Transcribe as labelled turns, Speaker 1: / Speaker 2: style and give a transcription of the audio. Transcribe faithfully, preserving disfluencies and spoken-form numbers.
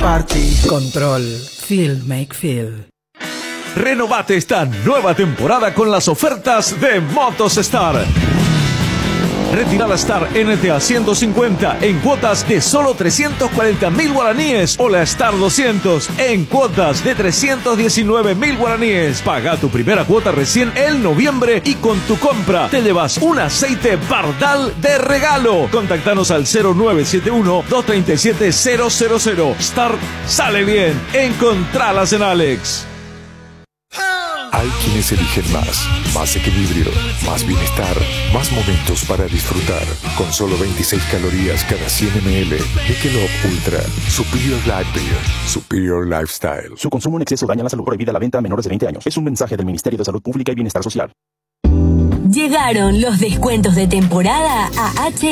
Speaker 1: party.
Speaker 2: Control. Feel make feel.
Speaker 3: Renovate esta nueva temporada con las ofertas de Motos Star. Retira la Star N T A ciento cincuenta en cuotas de solo trescientos cuarenta mil guaraníes o la Star doscientos en cuotas de trescientos diecinueve mil guaraníes. Paga tu primera cuota recién en noviembre y con tu compra te llevas un aceite Bardal de regalo. Contactanos al cero nueve siete uno, dos tres siete, cero cero cero. Star sale bien. Encontralas en Alex.
Speaker 4: Hay quienes eligen más, más equilibrio, más bienestar, más momentos para disfrutar. Con solo veintiséis calorías cada cien mililitros. Michelob Ultra, Superior Life Beer, Superior Lifestyle.
Speaker 5: Su consumo en exceso daña la salud. Prohibida la venta a menores de veinte años. Es un mensaje del Ministerio de Salud Pública y Bienestar Social.
Speaker 6: Llegaron los descuentos de temporada a H